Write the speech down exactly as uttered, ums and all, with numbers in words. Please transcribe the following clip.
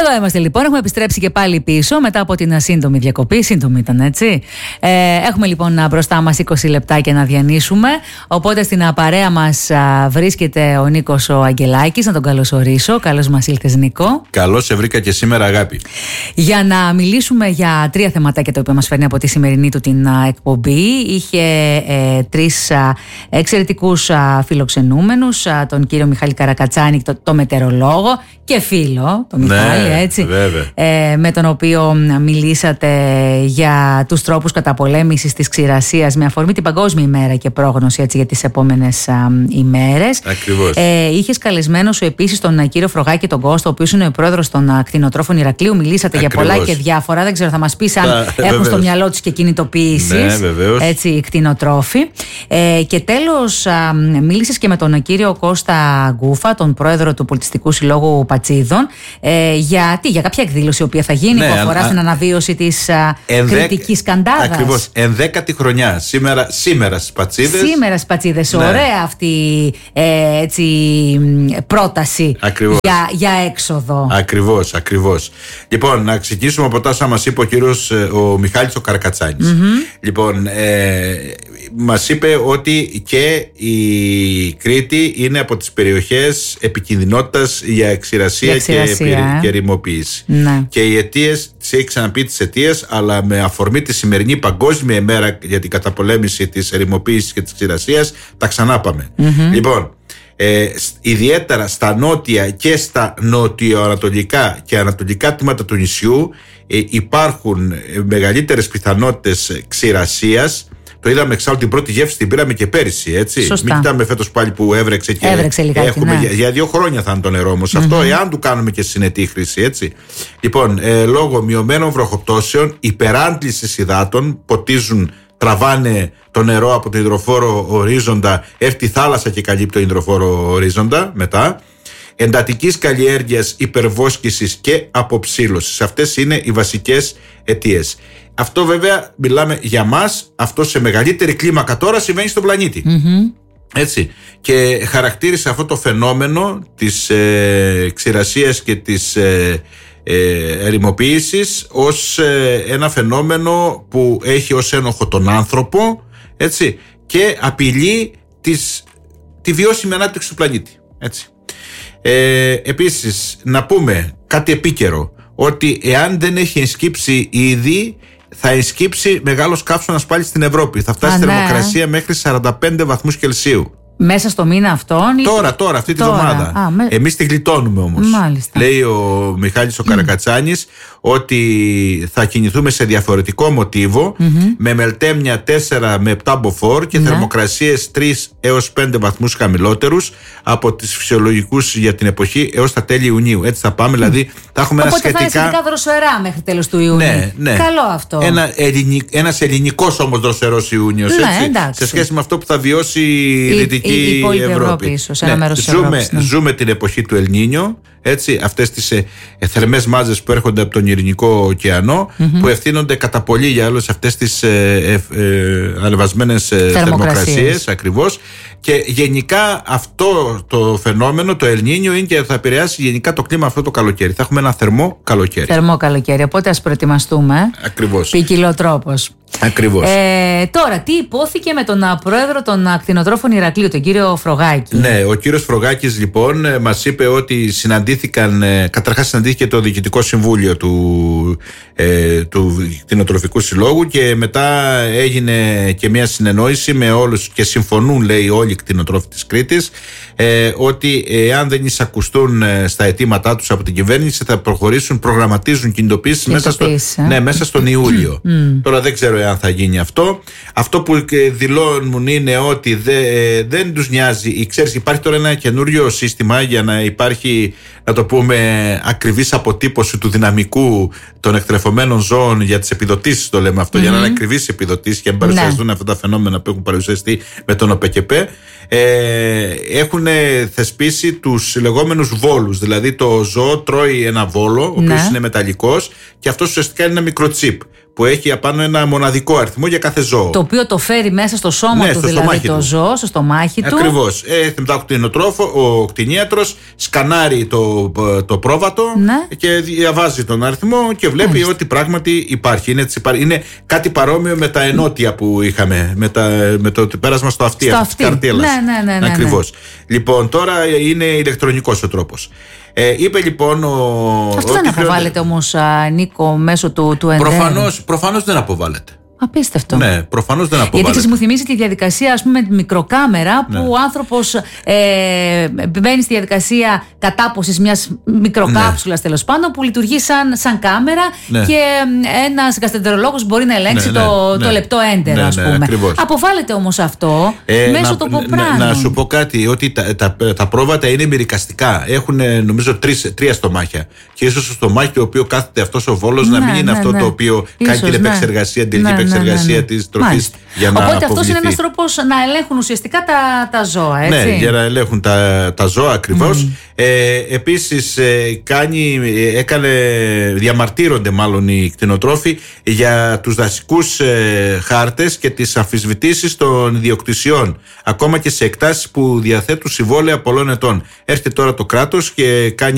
Εδώ είμαστε λοιπόν, έχουμε επιστρέψει και πάλι πίσω μετά από την σύντομη διακοπή. Σύντομη ήταν, έτσι. Ε, έχουμε λοιπόν μπροστά μας είκοσι λεπτάκια να διανύσουμε. Οπότε στην παρέα μας βρίσκεται ο Νίκος ο Αγγελάκης. Να τον καλωσορίσω. Καλώς μας ήλθες, Νίκο. Καλώς σε βρήκα και σήμερα, αγάπη. Για να μιλήσουμε για τρία θεματάκια τα οποία μας φέρνει από τη σημερινή του την εκπομπή. Είχε ε, τρεις α, εξαιρετικούς α, φιλοξενούμενους. Α, τον κύριο Μιχάλη Καρακατσάνη, το, το μετεωρολόγο και φίλο, τον Μιχάλη, ναι, έτσι. Ε, με τον οποίο μιλήσατε για τους τρόπους καταπολέμησης της ξηρασίας με αφορμή την Παγκόσμια ημέρα και πρόγνωση, έτσι, για τις επόμενες α, ημέρες. Ακριβώς. Ε, είχες καλεσμένο σου επίσης τον κύριο Φρογάκη τον Κώστα, ο οποίος είναι ο πρόεδρος των κτηνοτρόφων Ηρακλείου. Μιλήσατε Ακριβώς. για πολλά και διάφορα. Δεν ξέρω, θα μας πεις αν Α, έχουν βεβαίως. στο μυαλό τους και κινητοποιήσεις. Ναι, βεβαίως. Έτσι, οι κτηνοτρόφοι. Ε, και τέλος, α, μίλησες και με τον κύριο Κώστα Γκούφα, τον πρόεδρο του Πολιτιστικού Συλλόγου Πατσίδων, ε, για, τι, για κάποια εκδήλωση η οποία θα γίνει, ναι, που αφορά α, στην αναβίωση της ενδέκα, κριτικής καντάδας. Ακριβώς, ενδέκατη χρονιά, σήμερα, σήμερα στις Πατσίδες. Σήμερα στις Πατσίδες, Ναι. ωραία αυτή ε, έτσι, πρόταση για, για έξοδο. Ακριβώς, ακριβώς. Λοιπόν, να ξεκινήσουμε από τα όσα μας είπε ο κύριος ο Μιχάλης ο Καρακατσάνης. Mm-hmm. Λοιπόν, ε, μας είπε ότι και η Κρήτη είναι από τις περιοχές επικινδυνότητας για εξηρασία, για ξηρασία και, ε. και ερημοποίηση. Ναι. Και οι αιτίες, τις έχει ξαναπεί τις αιτίες, αλλά με αφορμή τη σημερινή Παγκόσμια ημέρα για την καταπολέμηση της ερημοποίησης και της ξηρασίας, τα ξανά πάμε. Mm-hmm. Λοιπόν, Ε, ιδιαίτερα στα νότια και στα νοτιοανατολικά και ανατολικά τμήματα του νησιού ε, υπάρχουν μεγαλύτερες πιθανότητες ξηρασίας. Το είδαμε εξάλλου, την πρώτη γεύση την πήραμε και πέρυσι, έτσι. Σωστά. Μην κοιτάμε φέτος πάλι που έβρεξε και έβρεξε λιγάκι, έχουμε, ναι. για, για δύο χρόνια θα είναι το νερό όμως. Mm-hmm. Αυτό εάν του κάνουμε και συνετή χρήση, έτσι. Λοιπόν, ε, λόγω μειωμένων βροχοπτώσεων, υπεράντλησης υδάτων, ποτίζουν, τραβάνε το νερό από το υδροφόρο ορίζοντα, έρθει η θάλασσα και καλύπτει το υδροφόρο ορίζοντα μετά. Εντατικής καλλιέργειας, υπερβόσκησης και αποψήλωσης. Αυτές είναι οι βασικές αιτίες. Αυτό βέβαια μιλάμε για μας, αυτό σε μεγαλύτερη κλίμακα τώρα συμβαίνει στον πλανήτη. Mm-hmm. Έτσι. Και χαρακτήρισε αυτό το φαινόμενο της ε, ξηρασίας και της ε, ε, ερημοποίησης ως ε, ένα φαινόμενο που έχει ως ένοχο τον άνθρωπο, έτσι, και απειλεί τις, τη βιώσιμη ανάπτυξη του πλανήτη, έτσι. Ε, επίσης να πούμε κάτι επίκαιρο, ότι εάν δεν έχει ενσκύψει ήδη, θα ενσκύψει μεγάλος καύσωνας πάλι στην Ευρώπη. Θα φτάσει η θερμοκρασία μέχρι σαράντα πέντε βαθμούς Κελσίου. Μέσα στο μήνα αυτόν ή... Τώρα, τώρα, αυτή τη βδομάδα. Με... Εμείς τη γλιτώνουμε όμως. Μάλιστα. Λέει ο Μιχάλης ο Καρακατσάνης mm. ότι θα κινηθούμε σε διαφορετικό μοτίβο, mm-hmm. με μελτέμια τέσσερα με επτά μποφόρ και mm. θερμοκρασίες τρεις έως πέντε βαθμούς χαμηλότερους από τις φυσιολογικούς για την εποχή έως τα τέλη Ιουνίου. Έτσι θα πάμε, mm. δηλαδή θα έχουμε Οπότε ένα σχετικά... θα είναι σχετικά δροσερά μέχρι τέλος του Ιουνίου. Ναι, ναι. Καλό αυτό. Ένα ελληνικ... Ένας ελληνικός όμως δροσερός Ιούνιος, ναι, έτσι, εντάξει. σε σχέση με αυτό που θα βιώσει η Δυτική η, η Ευρώπη. Ευρώπη ίσως, ένα ναι, μέρος της ζούμε, Ευρώπης, ναι. ζούμε την εποχή του Ελνίνιο, έτσι, αυτές τις ε, ε, θερμές μάζες που έρχονται από τον Ειρηνικό ωκεανό, mm-hmm. που ευθύνονται κατά πολύ για όλες αυτές τις ε, ε, ε, ανεβασμένες ε, θερμοκρασίες, ακριβώς. Και γενικά αυτό το φαινόμενο, το Ελνίνιο, είναι και θα επηρεάσει γενικά το κλίμα αυτό το καλοκαίρι. Θα έχουμε ένα θερμό καλοκαίρι. Θερμό καλοκαίρι, οπότε ας προετοιμαστούμε. Ακριβώς. Ποικιλοτρόπος. Ακριβώς. Ε, τώρα, τι υπόθηκε με τον πρόεδρο των κτηνοτρόφων Ηρακλείου, τον κύριο Φρογάκη? Ναι, ο κύριος Φρογάκης λοιπόν μας είπε ότι συναντήθηκαν, καταρχάς συναντήθηκε το Διοικητικό Συμβούλιο του, ε, του Κτηνοτροφικού Συλλόγου και μετά έγινε και μια συνεννόηση με όλους και συμφωνούν, λέει, όλοι οι κτηνοτρόφοι της Κρήτης, ε, ότι εάν δεν εισακουστούν στα αιτήματά τους από την κυβέρνηση θα προχωρήσουν, προγραμματίζουν κινητοποίησεις μέσα, στο, ε? ναι, μέσα στον Ιούλιο. Mm. Τώρα δεν ξέρω εάν θα γίνει αυτό. Αυτό που δηλώνουν είναι ότι δε, δεν τους νοιάζει. Ξέρεις, υπάρχει τώρα ένα καινούριο σύστημα για να υπάρχει, να το πούμε, ακριβής αποτύπωση του δυναμικού των εκτρεφωμένων ζώων για τις επιδοτήσεις, το λέμε αυτό, mm-hmm. για να είναι ακριβείς επιδοτήσεις και να παρουσιαστούν ναι. αυτά τα φαινόμενα που έχουν παρουσιαστεί με τον ΟΠΕΚΕΠΕ. Ε, έχουν θεσπίσει τους λεγόμενους βόλους. Δηλαδή το ζώο τρώει ένα βόλο, ο οποίος ναι. είναι μεταλλικός, και αυτός ουσιαστικά είναι ένα μικροτσίπ που έχει απάνω ένα μοναδικό αριθμό για κάθε ζώο. Το οποίο το φέρει μέσα στο σώμα ναι, του, στο δηλαδή το του. ζώο, στο στομάχι του. Ακριβώς. Ε, μετά ο κτηνοτρόφο, ο κτηνίατρος σκανάρει το, το πρόβατο ναι. και διαβάζει τον αριθμό και βλέπει Μάλιστα. ότι πράγματι υπάρχει. Είναι, είναι κάτι παρόμοιο με τα ενότια που είχαμε, με, τα, με το πέρασμα στο αυτί της καρτέλας. Ναι, ναι, ναι, ναι, Ακριβώς. Ναι. Λοιπόν, τώρα είναι ηλεκτρονικός ο τρόπος. Ε, είπε λοιπόν ο. Αυτό δεν αποβάλλεται όμως, Νίκο, μέσω του, του εντέρου. Προφανώς, προφανώς δεν αποβάλλεται. Απίστευτο. Ναι, προφανώς δεν αποβάλλεται. Γιατί ξέρεις, μου θυμίζει τη διαδικασία, ας πούμε, με τη μικροκάμερα που ναι. ο άνθρωπος ε, μπαίνει στη διαδικασία κατάποσης μιας μικροκάψουλας ναι. τέλος πάντων που λειτουργεί σαν, σαν κάμερα ναι. και ένας γαστρεντερολόγος μπορεί να ελέγξει ναι, ναι, το, ναι. το λεπτό έντερο, ναι, ας πούμε. Ναι, αποβάλλεται όμως αυτό ε, μέσω των κοπράνων. Να, να σου πω κάτι, ότι τα, τα, τα, τα πρόβατα είναι μυρικαστικά. Έχουν νομίζω τρεις, τρία στομάχια. Και ίσως το στομάχι το οποίο κάθεται αυτός ο βόλος ναι, να μην είναι ναι, αυτό ναι. το οποίο ίσως, κάνει την επεξεργασία, την ναι, επεξεργασία ναι, ναι. της τροφής για να Οπότε αυτός είναι αποβληθεί. ένας τρόπος να ελέγχουν ουσιαστικά τα, τα ζώα, έτσι. Ναι, για να ελέγχουν τα, τα ζώα ακριβώς. Mm. Ε, επίσης ε, κάνει, έκανε, διαμαρτύρονται μάλλον οι κτηνοτρόφοι για τους δασικούς ε, χάρτες και τις αμφισβητήσεις των ιδιοκτησιών, ακόμα και σε εκτάσεις που διαθέτουν συμβόλαια πολλών ετών. Έρχεται τώρα το κράτος και κάνει